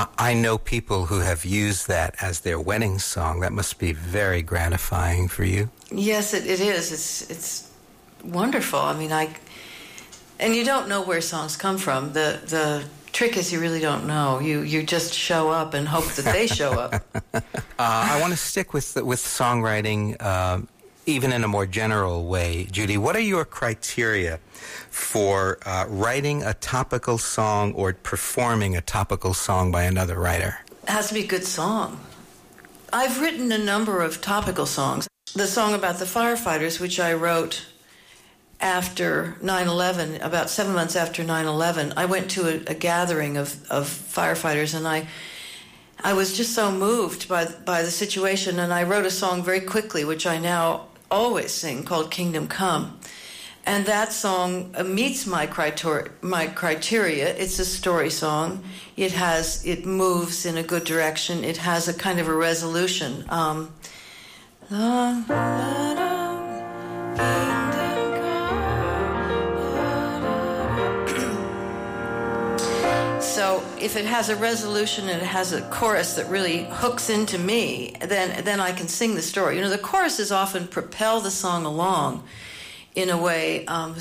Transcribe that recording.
I know people who have used that as their wedding song. That must be very gratifying for you. Yes, it is. It's wonderful. I mean, and you don't know where songs come from. The trick is you really don't know. You just show up and hope that they show up. I want to stick with songwriting, even in a more general way. Judy, what are your criteria for writing a topical song or performing a topical song by another writer? It has to be a good song. I've written a number of topical songs. The song about the firefighters, which I wrote after 9/11, about 7 months after 9/11, I went to a gathering of firefighters, and I was just so moved by the situation, and I wrote a song very quickly, which I now always sing, called Kingdom Come. And that song meets my criteria. It's a story song. It moves in a good direction. It has a kind of a resolution. So if it has a resolution and it has a chorus that really hooks into me, then I can sing the story. The choruses often propel the song along in a way